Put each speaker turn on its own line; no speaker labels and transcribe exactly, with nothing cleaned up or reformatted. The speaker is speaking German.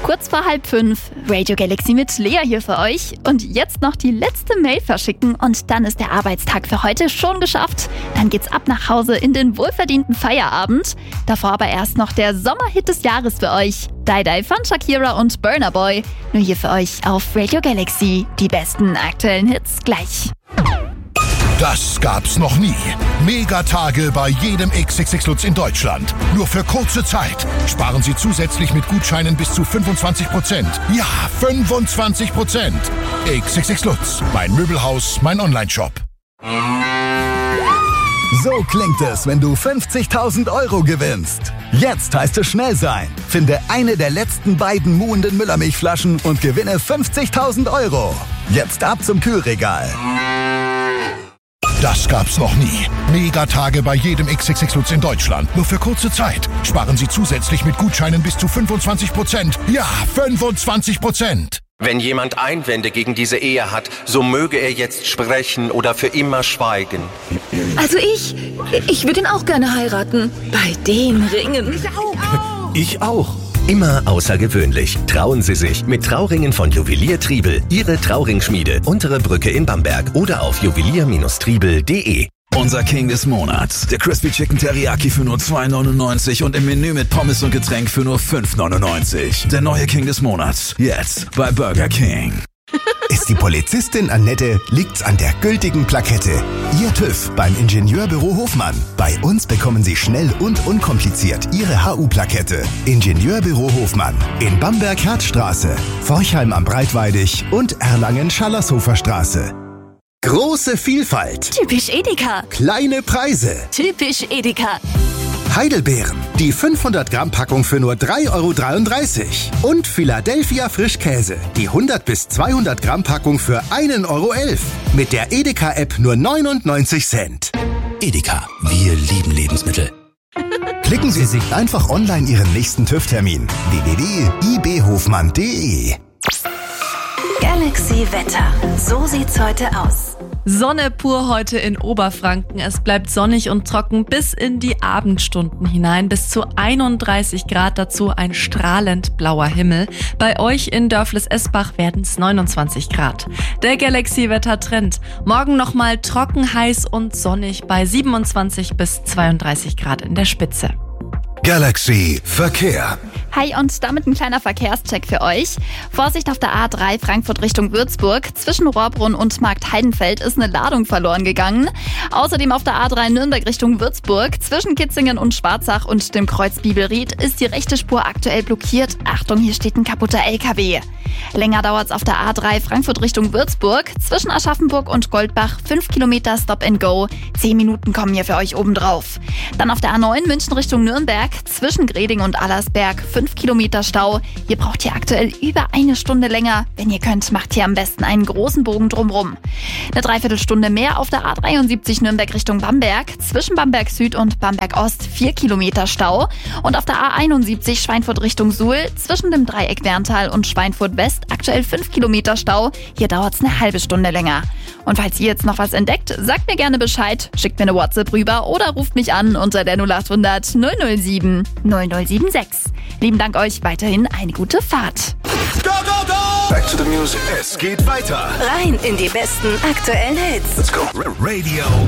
Kurz vor halb fünf, Radio Galaxy mit Lea hier für euch. Und jetzt noch die letzte Mail verschicken und dann ist der Arbeitstag für heute schon geschafft. Dann geht's ab nach Hause in den wohlverdienten Feierabend. Davor aber erst noch der Sommerhit des Jahres für euch. Die Die von Shakira und Burna Boy. Nur hier für euch auf Radio Galaxy. Die besten aktuellen Hits gleich.
Das gab's noch nie. Megatage bei jedem X X X Lutz in Deutschland. Nur für kurze Zeit. Sparen Sie zusätzlich mit Gutscheinen bis zu fünfundzwanzig Prozent. Ja, fünfundzwanzig Prozent. X X X Lutz. Mein Möbelhaus, mein Onlineshop.
So klingt es, wenn du fünfzigtausend Euro gewinnst. Jetzt heißt es schnell sein. Finde eine der letzten beiden muhenden Müllermilchflaschen und gewinne fünfzigtausend Euro. Jetzt ab zum Kühlregal.
Das gab's noch nie. Megatage bei jedem X X X Lutz in Deutschland. Nur für kurze Zeit. Sparen Sie zusätzlich mit Gutscheinen bis zu fünfundzwanzig Prozent. Ja, fünfundzwanzig Prozent.
Wenn jemand Einwände gegen diese Ehe hat, so möge er jetzt sprechen oder für immer schweigen.
Also ich, ich würde ihn auch gerne heiraten. Bei den Ringen.
Ich auch.
Ich auch.
Immer außergewöhnlich. Trauen Sie sich mit Trauringen von Juwelier Triebel. Ihre Trauringschmiede. Untere Brücke in Bamberg oder auf juwelier Triebel punkt de.
Unser King des Monats. Der Crispy Chicken Teriyaki für nur zwei neunundneunzig und im Menü mit Pommes und Getränk für nur fünf neunundneunzig. Der neue King des Monats. Jetzt bei Burger King.
Ist die Polizistin Annette, liegt's an der gültigen Plakette. Ihr TÜV beim Ingenieurbüro Hofmann. Bei uns bekommen Sie schnell und unkompliziert Ihre H U-Plakette. Ingenieurbüro Hofmann. In Bamberg-Herzstraße, Forchheim am Breitweidig und Erlangen-Schallershofer Straße. Große Vielfalt.
Typisch Edeka.
Kleine Preise.
Typisch Edeka.
Heidelbeeren. Die fünfhundert Gramm Packung für nur drei Euro dreiunddreißig. Und Philadelphia Frischkäse. Die hundert bis zweihundert Gramm Packung für ein Euro elf. Mit der Edeka-App nur neunundneunzig Cent.
Edeka. Wir lieben Lebensmittel.
Klicken Sie sich einfach online Ihren nächsten TÜV-Termin. w w w punkt i b hofmann punkt de.
Galaxy Wetter. So sieht's heute aus.
Sonne pur heute in Oberfranken. Es bleibt sonnig und trocken bis in die Abendstunden hinein. Bis zu einunddreißig Grad, dazu ein strahlend blauer Himmel. Bei euch in Dörfles-Esbach werden es neunundzwanzig Grad. Der Galaxy-Wetter-Trend. Morgen nochmal trocken, heiß und sonnig bei siebenundzwanzig bis zweiunddreißig Grad in der Spitze.
Galaxy Verkehr.
Hi und damit ein kleiner Verkehrscheck für euch. Vorsicht auf der A drei Frankfurt Richtung Würzburg. Zwischen Rohrbrunn und Marktheidenfeld ist eine Ladung verloren gegangen. Außerdem auf der A drei Nürnberg Richtung Würzburg. Zwischen Kitzingen und Schwarzach und dem Kreuz Bibelried ist die rechte Spur aktuell blockiert. Achtung, hier steht ein kaputter L K W. Länger dauert's auf der A drei Frankfurt Richtung Würzburg. Zwischen Aschaffenburg und Goldbach fünf Kilometer Stop and Go. zehn Minuten kommen hier für euch obendrauf. Dann auf der A neun München Richtung Nürnberg. Zwischen Greding und Allersberg fünf Kilometer Stau. Ihr braucht hier aktuell über eine Stunde länger. Wenn ihr könnt, macht hier am besten einen großen Bogen drumrum. Eine Dreiviertelstunde mehr auf der A dreiundsiebzig Nürnberg Richtung Bamberg. Zwischen Bamberg Süd und Bamberg Ost vier Kilometer Stau. Und auf der A einundsiebzig Schweinfurt Richtung Suhl. Zwischen dem Dreieck Werntal und Schweinfurt West aktuell fünf Kilometer Stau. Hier dauert es eine halbe Stunde länger. Und falls ihr jetzt noch was entdeckt, sagt mir gerne Bescheid, schickt mir eine WhatsApp rüber oder ruft mich an unter der null acht hundert null null sieben null null sieben sechs. Lieben Dank euch, weiterhin eine gute Fahrt.
Go, go, go! Back to the music. Es geht weiter.
Rein in die besten aktuellen Hits.
Let's go. Radio